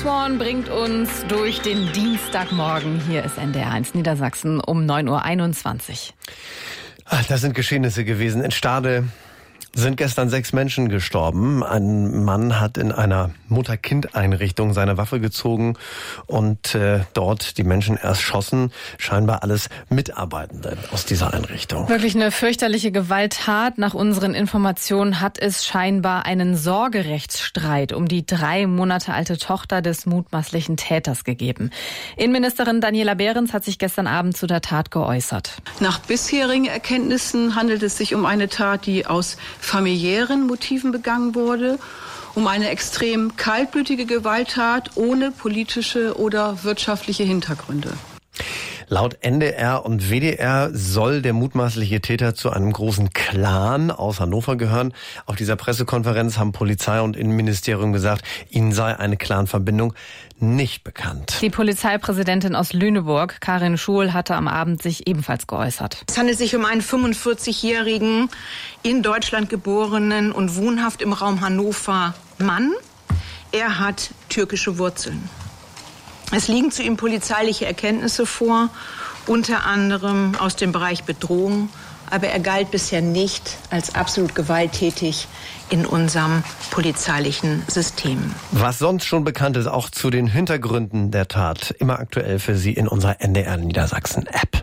Schwan bringt uns durch den Dienstagmorgen. Hier ist NDR1 Niedersachsen um 9.21 Uhr. Das sind Geschehnisse gewesen. In Stade sind gestern 6 Menschen gestorben. Ein Mann hat in einer Mutter-Kind-Einrichtung seine Waffe gezogen und dort die Menschen erschossen. Scheinbar alles Mitarbeitende aus dieser Einrichtung. Wirklich eine fürchterliche Gewalttat. Nach unseren Informationen hat es scheinbar einen Sorgerechtsstreit um die 3 Monate alte Tochter des mutmaßlichen Täters gegeben. Innenministerin Daniela Behrens hat sich gestern Abend zu der Tat geäußert. Nach bisherigen Erkenntnissen handelt es sich um eine Tat, die aus familiären Motiven begangen wurde, um eine extrem kaltblütige Gewalttat ohne politische oder wirtschaftliche Hintergründe. Laut NDR und WDR soll der mutmaßliche Täter zu einem großen Clan aus Hannover gehören. Auf dieser Pressekonferenz haben Polizei und Innenministerium gesagt, ihnen sei eine Clanverbindung nicht bekannt. Die Polizeipräsidentin aus Lüneburg, Karin Schuhl, hatte am Abend sich ebenfalls geäußert. Es handelt sich um einen 45-jährigen, in Deutschland geborenen und wohnhaft im Raum Hannover Mann. Er hat türkische Wurzeln. Es liegen zu ihm polizeiliche Erkenntnisse vor, unter anderem aus dem Bereich Bedrohung, aber er galt bisher nicht als absolut gewalttätig in unserem polizeilichen System. Was sonst schon bekannt ist, auch zu den Hintergründen der Tat, immer aktuell für Sie in unserer NDR Niedersachsen App.